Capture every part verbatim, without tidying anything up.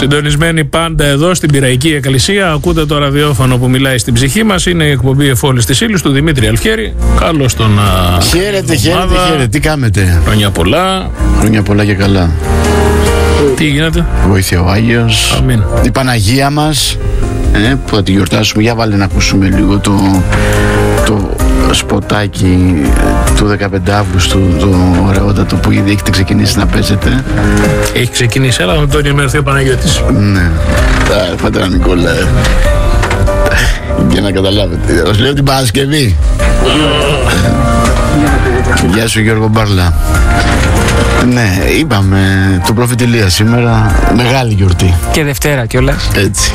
Συντονισμένοι πάντα εδώ στην Πειραϊκή Εκκλησία. Ακούτε το ραδιόφωνο που μιλάει στην ψυχή μας. Είναι η εκπομπή Εφόλης της Ήλιους του Δημήτρη Αλφιέρη. Καλώς τον. Χαίρετε, χαίρετε, χαίρετε. Τι κάνετε? Χρόνια πολλά. Χρόνια πολλά και καλά. Τι γίνεται? Βοήθεια ο Άγιος. Αμήν. Η Παναγία μας, ε, που θα τη γιορτάσουμε. Για βάλε να ακούσουμε λίγο το, το σποτάκι του δεκαπέντε Αυγούστου, το ωραιότατο που ήδη έχετε ξεκινήσει να παίζετε. Έχει ξεκινήσει, αλλά με τον ενημερωθεί ο Παναγιώτης. Ναι. Α, Πατέρα Νικόλα, ε. Για να καταλάβετε. Ως λέω την Παρασκευή. Γεια σου Γιώργο Μπάρλα. Ναι, είπαμε το προφητηλία σήμερα. Μεγάλη γιορτή. Και Δευτέρα κιόλας. Έτσι.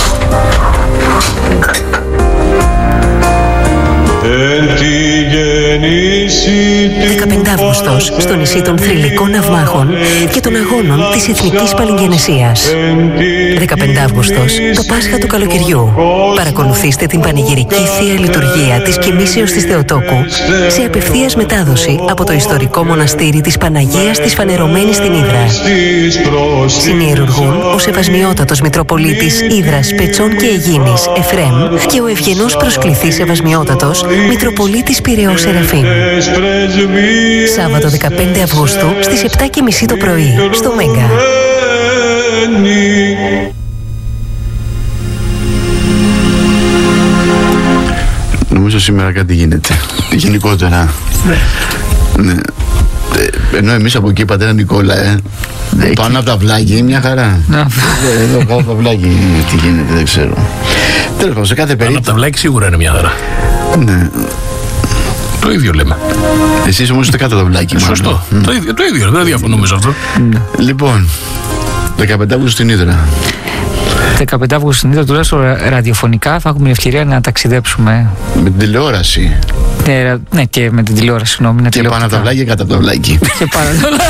δεκαπέντε Αυγούστος, στο νησί των θρυλικών ναυμάχων και των αγώνων της Εθνικής Παλιγγενεσίας. δεκαπέντε Αυγούστος, το Πάσχα του καλοκαιριού. Παρακολουθήστε την πανηγυρική Θεία Λειτουργία της Κοιμήσεως της Θεοτόκου σε απευθείας μετάδοση από το ιστορικό μοναστήρι της Παναγίας της Φανερωμένης στην Ύδρα. Συνιερουργούν ο Σεβασμιότατος Μητροπολίτης Ύδρας, Πετσών και Αιγίνης Εφρέμ και ο ευγενός προσκληθής Σεβασμιότατος Μητροπολίτης Πειραιώς Σεραφείμ. Σάββατο δεκαπέντε Αυγούστου στις επτά και μισή το πρωί στο Μέγκα. Νομίζω σήμερα κάτι γίνεται. Γενικότερα. Ναι. Ενώ εμείς από εκεί, Πατέρα Νικόλα, ε, πάνω από τα βλάκι, μια χαρά. Εδώ κάτω από τα βλάκι τι γίνεται, δεν ξέρω. Τέλος πάντων, σε κάθε περίπτωση. Πάνω από τα βλάκι σίγουρα είναι μια χαρά. Ναι. Το ίδιο λέμε. Εσείς όμως είστε κάτω από τα βλάκι. Σωστό. Mm. Το ίδιο, το ίδιο, δεν διαφωνούμε σε αυτό. Mm. Λοιπόν, δεκαπέντε Αυγούστου στην Ύδρα. δεκαπέντε Αυγούστου στην Ύδρα, τουλάχιστον ραδιοφωνικά, θα έχουμε ευκαιρία να ταξιδέψουμε. Με την τηλεόραση. Ναι, ναι, και με την τηλεόραση, συγγνώμη. Και πάνω από τα βλάκια και κάτω από τα βλάκια. Και πάνω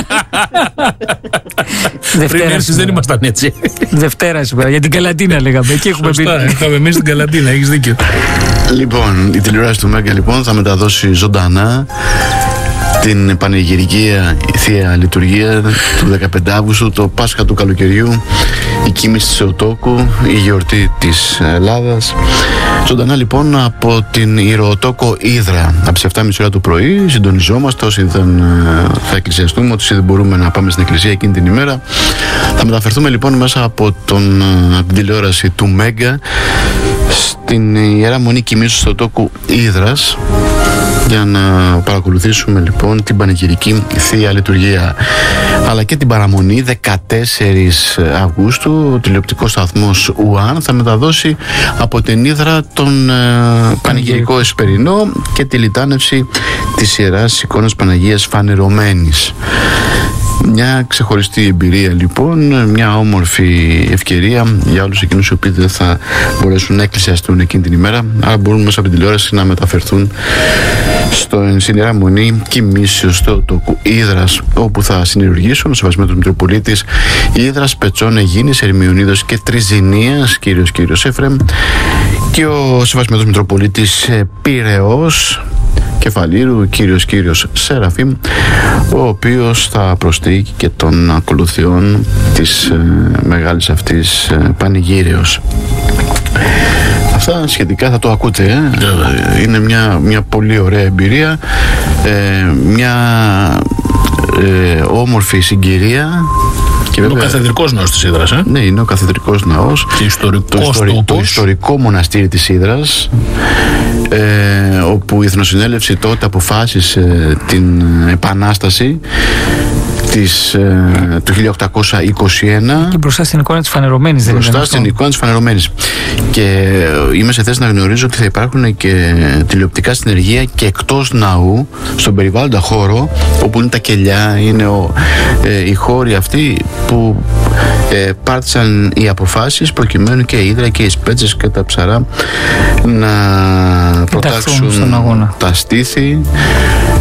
Πριν έρθεις δεν ήμασταν έτσι. Δευτέρα σήμερα, για την Καλαντίνα λέγαμε. Εκεί έχουμε πει. Είχαμε εμείς την Καλαντίνα, έχεις δίκιο. Λοιπόν, η τηλεόραση του Μέγκα λοιπόν θα μεταδώσει ζωντανά την πανηγυρική Θεία Λειτουργία του δεκαπέντε Αυγούστου, το Πάσχα του καλοκαιριού, η Κοίμηση της Θεοτόκου, η γιορτή της Ελλάδας. Ζωντανά λοιπόν από την Ιερωτόκο Ύδρα από τις επτά και μισή ώρα το πρωί. Συντονιζόμαστε όσοι δεν θα εκκλησιαστούμε, όσοι δεν μπορούμε να πάμε στην εκκλησία εκείνη την ημέρα. Θα μεταφερθούμε λοιπόν μέσα από, τον, από την τηλεόραση του Μέγκα στην Ιερά Μονή Κοιμήσεως Θεοτόκου Ύδρας, για να παρακολουθήσουμε λοιπόν την πανηγυρική Θεία Λειτουργία, αλλά και την παραμονή. Δεκατέσσερις Αυγούστου ο τηλεοπτικός σταθμός Ουάν θα μεταδώσει από την Ύδρα τον ε, πανηγυρικό εσπερινό και τη λιτάνευση της Ιεράς Εικόνας Παναγίας Φανερωμένης. Μια ξεχωριστή εμπειρία λοιπόν, μια όμορφη ευκαιρία για όλους εκείνους οι οποίοι δεν θα μπορέσουν να εκκλησιαστούν εκείνη την ημέρα, αλλά μπορούν μέσα από την τηλεόραση να μεταφερθούν στο Ιερά Μονή Κοιμήσεως Θεοτόκου Ύδρας, όπου θα συνειουργήσουν ο Σεβασμιότατος Μητροπολίτης Ύδρας, Πετσών, Αιγίνης, Ερμιονίδος και Τριζηνίας κύριος κύριος Έφρεμ και ο Σεβασμιότατος Μητροπολίτης Πειραιώς Κεφαλήρου κύριος κύριος Σεραφείμ, ο οποίος θα προστεί και των ακολουθιών της ε, μεγάλης αυτής ε, πανηγύρεως. Αυτά σχετικά θα το ακούτε, ε. Είναι μια, μια πολύ ωραία εμπειρία, ε, μια ε, όμορφη συγκυρία. Και είναι βέβαια, ο καθεδρικός ναός της Ύδρας, ε? Ναι, είναι ο καθεδρικός ναός και ιστορικός το, ιστορι, το ιστορικό μοναστήρι της Ύδρας, ε, όπου η Εθνοσυνέλευση τότε αποφάσισε την Επανάσταση της, ε, του χίλια οκτακόσια είκοσι ένα. Και μπροστά στην εικόνα της Φανερωμένης, δεν Μπροστά στην εικόνα της Φανερωμένης. Και είμαι σε θέση να γνωρίζω ότι θα υπάρχουν και τηλεοπτικά συνεργεία και εκτός ναού, στον περιβάλλοντα χώρο, όπου είναι τα κελιά, είναι ο, ε, οι χώροι αυτοί που ε, πάρτισαν οι αποφάσεις προκειμένου και η Ύδρα και οι Σπέτσες και τα Ψαρά να προτάξουν τα στήθη